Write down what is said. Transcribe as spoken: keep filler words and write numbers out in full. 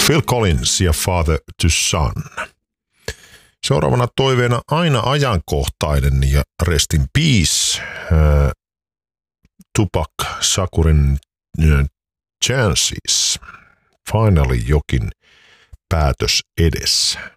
Phil Collins ja Father to Son. Seuraavana toiveena aina ajankohtainen ja rest in peace äh, Tupac Shakurin äh, Chances. Finally jokin päätös edessä.